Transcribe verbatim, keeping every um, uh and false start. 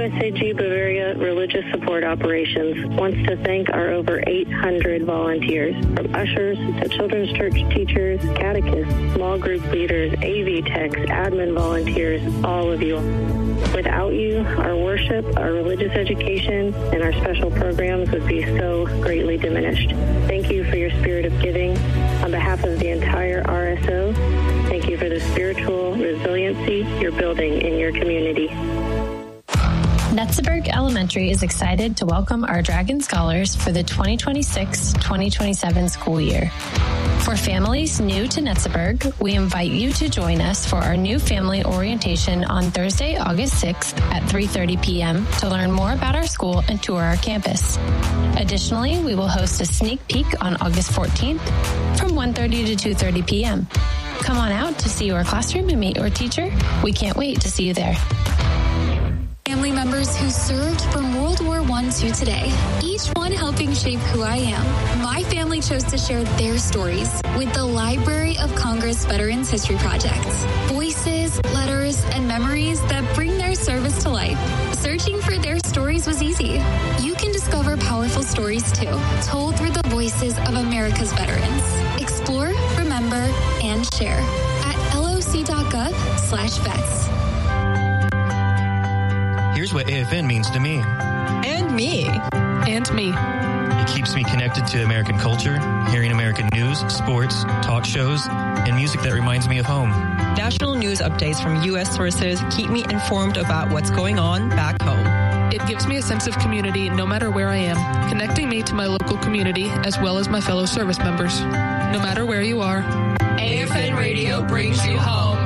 S A G Bavaria Religious Support Operations wants to thank our over eight hundred volunteers, from ushers to children's church teachers, catechists, small group leaders, A V techs, admin volunteers, all of you. Without you, our worship, our religious education, and our special programs would be so greatly diminished. Thank you for your spirit of giving. On behalf of the entire R S O, thank you for the spiritual resiliency you're building in your community. Netzeburg Elementary is excited to welcome our Dragon Scholars for the twenty twenty-six twenty twenty-seven school year. For families new to Netzeburg, we invite you to join us for our new family orientation on Thursday, August sixth at three thirty p.m. to learn more about our school and tour our campus. Additionally, we will host a sneak peek on August fourteenth from one thirty to two thirty p.m. Come on out to see your classroom and meet your teacher. We can't wait to see you there. Family members who served from World War One to today, each one helping shape who I am. My family chose to share their stories with the Library of Congress Veterans History Project. Voices, letters, and memories that bring their service to life. Searching for their stories was easy. You can discover powerful stories too, told through the voices of America's veterans. Explore, remember, and share at loc.gov slash vets. Here's what A F N means to me. And me. And me. It keeps me connected to American culture, hearing American news, sports, talk shows, and music that reminds me of home. National news updates from U S sources keep me informed about what's going on back home. It gives me a sense of community no matter where I am, connecting me to my local community as well as my fellow service members. No matter where you are, A F N Radio brings you home.